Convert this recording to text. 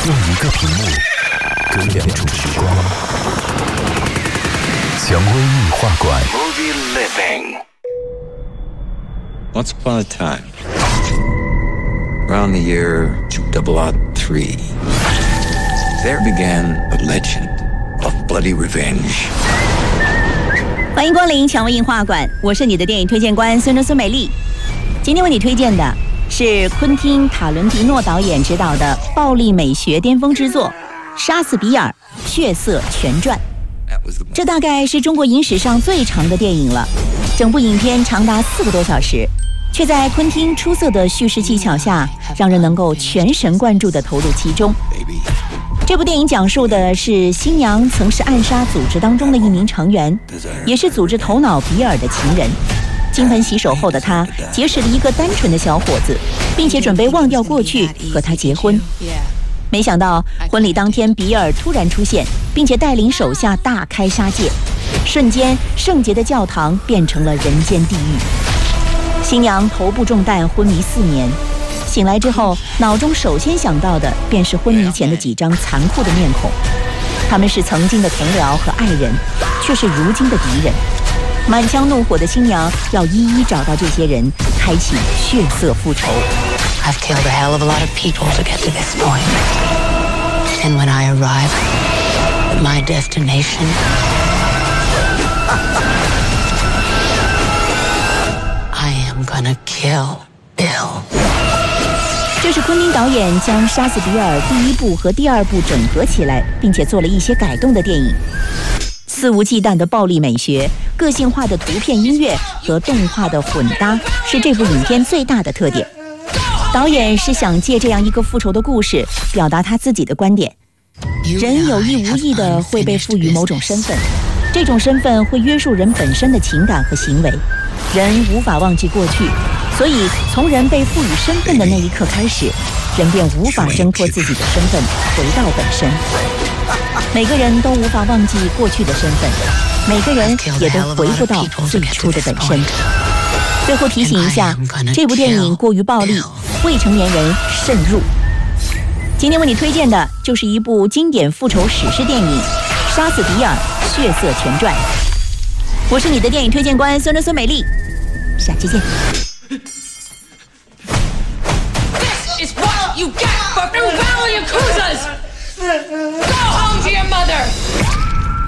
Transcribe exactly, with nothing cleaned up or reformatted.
用一个屏幕隔两种时光。蔷薇异画馆。 Once upon a time, around the year two thousand three, there began a legend of bloody revenge. 欢迎光临蔷薇映画馆，我是你的电影推荐官孙中孙美丽。今天为你推荐的是昆汀·塔伦蒂诺导演执导的暴力美学巅峰之作《杀死比尔：血色全传》。这大概是中国影史上最长的电影了，整部影片长达四个多小时，却在昆汀出色的叙事技巧下，让人能够全神贯注地投入其中。这部电影讲述的是新娘曾是暗杀组织当中的一名成员，也是组织头脑比尔的情人。金盆洗手后的他结识了一个单纯的小伙子，并且准备忘掉过去和他结婚。没想到婚礼当天，比尔突然出现，并且带领手下大开杀戒，瞬间圣洁的教堂变成了人间地狱。新娘头部中弹，昏迷四年，醒来之后，脑中首先想到的便是昏迷前的几张残酷的面孔，他们是曾经的同僚和爱人，却是如今的敌人。满腔怒火的新娘要一一找到这些人，开启血色复仇。 I've killed a hell of a lot of people to get to this point. And when I arrive at my destination, I am gonna kill Bill. 这是昆汀导演将《杀死比尔》第一部和第二部整合起来，并且做了一些改动的电影。肆无忌惮的暴力美学、个性化的图片、音乐和动画的混搭，是这部影片最大的特点。导演是想借这样一个复仇的故事，表达他自己的观点：人有意无意地会被赋予某种身份，这种身份会约束人本身的情感和行为。人无法忘记过去，所以从人被赋予身份的那一刻开始，人便无法挣脱自己的身份，回到本身。每个人都无法忘记过去的身份，每个人也都回不到最初的本身。最后提醒一下，这部电影过于暴力，未成年人慎入。今天为你推荐的就是一部经典复仇史诗电影《杀死比尔：血色全传》。我是你的电影推荐官孙中孙美丽，下期见。